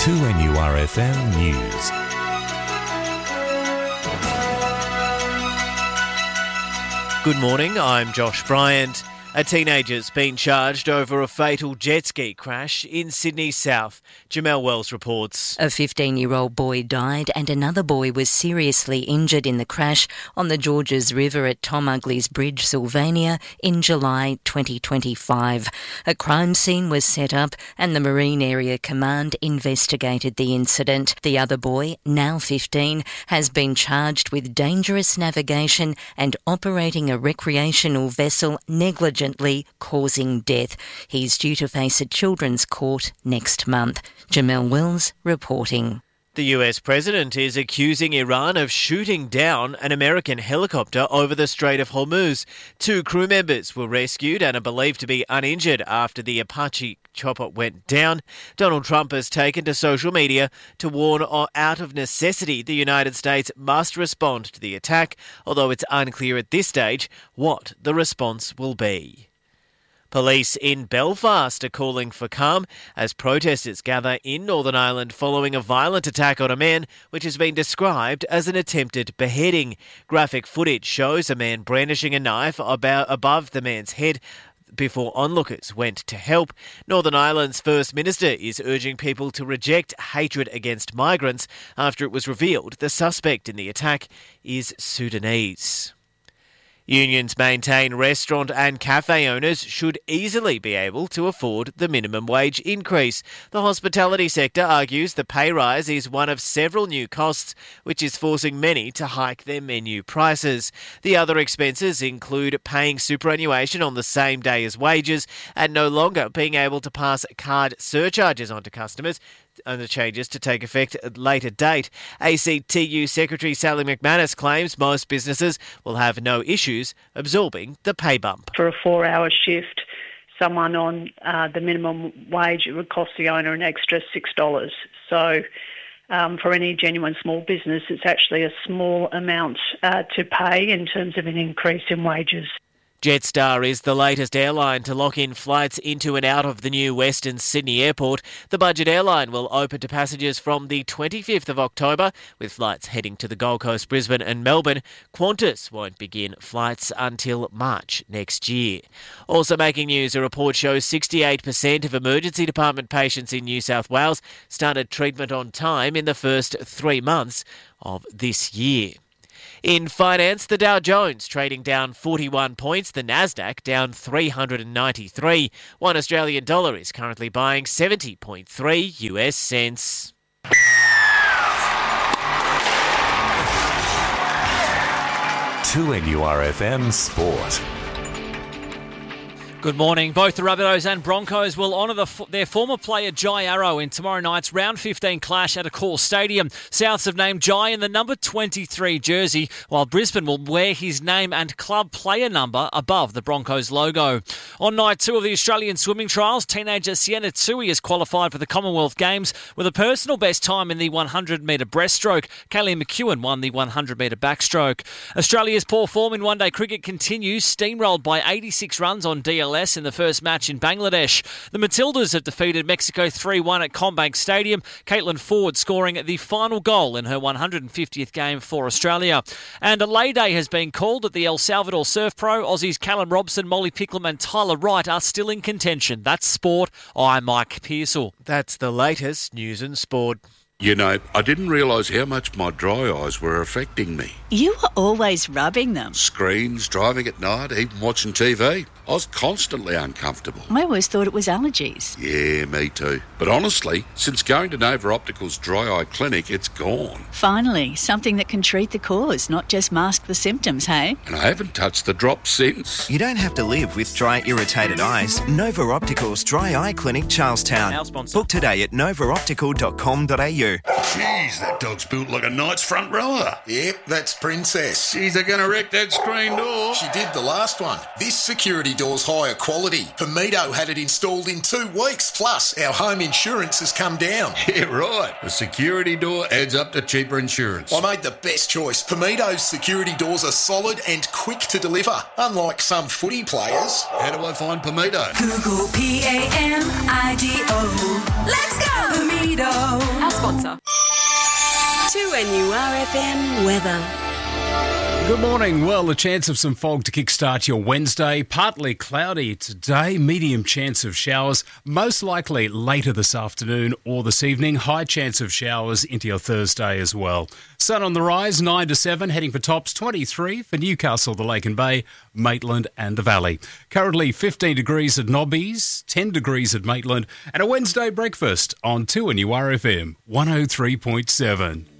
2NURFM News. Good morning, I'm Josh Bryant. A teenager's been charged over a fatal jet ski crash in Sydney South. Jamelle Wells reports. A 15-year-old boy died and another boy was seriously injured in the crash on the Georges River at Tom Ugley's Bridge, Sylvania, in July 2025. A crime scene was set up and the Marine Area Command investigated the incident. The other boy, now 15, has been charged with dangerous navigation and operating a recreational vessel negligently causing death. He's due to face a children's court next month. Jamelle Wells reporting. The US president is accusing Iran of shooting down an American helicopter over the Strait of Hormuz. 2 crew members were rescued and are believed to be uninjured after the Apache chopper went down. Donald Trump has taken to social media to warn out of necessity the United States must respond to the attack, although it's unclear at this stage what the response will be. Police in Belfast are calling for calm as protesters gather in Northern Ireland following a violent attack on a man which has been described as an attempted beheading. Graphic footage shows a man brandishing a knife above the man's head before onlookers went to help. Northern Ireland's First Minister is urging people to reject hatred against migrants after it was revealed the suspect in the attack is Sudanese. Unions maintain restaurant and cafe owners should easily be able to afford the minimum wage increase. The hospitality sector argues the pay rise is one of several new costs, which is forcing many to hike their menu prices. The other expenses include paying superannuation on the same day as wages and no longer being able to pass card surcharges onto customers, and the changes to take effect at a later date. ACTU Secretary Sally McManus claims most businesses will have no issues absorbing the pay bump. For a 4-hour shift, someone on the minimum wage, it would cost the owner an extra $6. So for any genuine small business, it's actually a small amount to pay in terms of an increase in wages. Jetstar is the latest airline to lock in flights into and out of the new Western Sydney Airport. The budget airline will open to passengers from the 25th of October, with flights heading to the Gold Coast, Brisbane and Melbourne. Qantas won't begin flights until March next year. Also making news, a report shows 68% of emergency department patients in New South Wales started treatment on time in the first 3 months of this year. In finance, the Dow Jones trading down 41 points, the Nasdaq down 393. $1 Australian dollar is currently buying 70.3 US cents. 2NURFM Sport. Good morning. Both the Rabbitohs and Broncos will honour their former player Jai Arrow in tomorrow night's round 15 clash at Accor Stadium. Souths have named Jai in the number 23 jersey, while Brisbane will wear his name and club player number above the Broncos logo. On night 2 of the Australian swimming trials, teenager Sienna Tui has qualified for the Commonwealth Games with a personal best time in the 100-metre breaststroke. Kaylee McEwen won the 100-metre backstroke. Australia's poor form in one-day cricket continues, steamrolled by 86 runs on DLS in the first match in Bangladesh. The Matildas have defeated Mexico 3-1 at Combank Stadium, Caitlin Ford scoring the final goal in her 150th game for Australia. And a lay day has been called at the El Salvador Surf Pro. Aussies Callum Robson, Molly Picklum and Tyler Wright are still in contention. That's sport. I'm Mike Pearsall. That's the latest news and sport. You know, I didn't realise how much my dry eyes were affecting me. You were always rubbing them. Screens, driving at night, even watching TV. I was constantly uncomfortable. I always thought it was allergies. Yeah, me too. But honestly, since going to Nova Optical's dry eye clinic, it's gone. Finally, something that can treat the cause, not just mask the symptoms, hey? And I haven't touched the drops since. You don't have to live with dry, irritated eyes. Nova Optical's Dry Eye Clinic, Charlestown. Our sponsor. Book today at novaoptical.com.au. Jeez, that dog's built like a knight's front rower. Yep, that's Princess. Jeez, they're going to wreck that screen door. She did the last one. This security door's higher quality. Pomito had it installed in 2 weeks. Plus, our home insurance has come down. Yeah, right. The security door adds up to cheaper insurance. I made the best choice. Pomito's security doors are solid and quick to deliver, unlike some footy players. How do I find Pomito? Google P-A-M-I-D-O. Let's go! Pomito. 2NURFM weather. Good morning. Well, a chance of some fog to kickstart your Wednesday. Partly cloudy today, medium chance of showers, most likely later this afternoon or this evening. High chance of showers into your Thursday as well. Sun on the rise, 9 to 7, heading for tops 23 for Newcastle, the Lake and Bay, Maitland and the Valley. Currently 15 degrees at Nobbies, 10 degrees at Maitland, and a Wednesday breakfast on 2NURFM 103.7.